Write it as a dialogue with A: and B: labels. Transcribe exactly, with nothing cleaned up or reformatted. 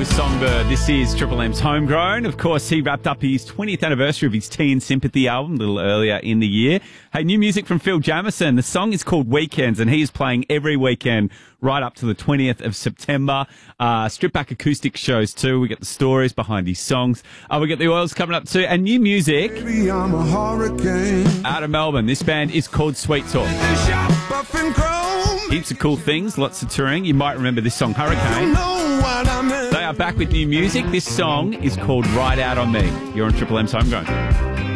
A: with Songbird. This is Triple M's Homegrown. Of course, he wrapped up his twentieth anniversary of his Teen Sympathy album a little earlier in the year. Hey, new music from Phil Jamieson. The song is called Weekends, and he is playing every weekend right up to the twentieth of September. Uh, strip back acoustic shows too. We get the stories behind his songs. Uh, we get the Oils coming up too. And new music
B: Baby, I'm a hurricane.
A: out of Melbourne. This band is called Sweet Talk.
B: Buff and chrome.
A: Heaps of cool things, lots of touring. You might remember this song, Hurricane.
B: Know what I meant.
A: They are back with new music. This song is called Ride Out on Me. You're on Triple M's Homegrown.